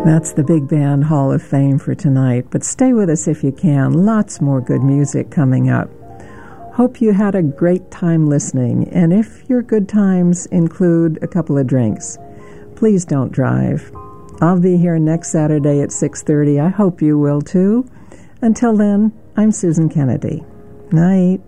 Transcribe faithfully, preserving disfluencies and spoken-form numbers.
That's the Big Band Hall of Fame for tonight, but stay with us if you can. Lots more good music coming up. Hope you had a great time listening, and if your good times include a couple of drinks, please don't drive. I'll be here next Saturday at six thirty. I hope you will too. Until then, I'm Susan Kennedy. Night.